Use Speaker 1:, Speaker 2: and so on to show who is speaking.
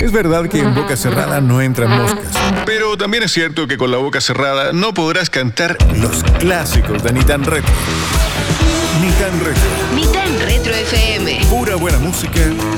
Speaker 1: Es verdad que en boca cerrada no entran moscas,
Speaker 2: Pero también es cierto que con la boca cerrada no podrás cantar.
Speaker 1: los clásicos de Ni Tan Retro. Ni Tan Retro.
Speaker 3: Ni tan Retro FM.
Speaker 1: Pura buena música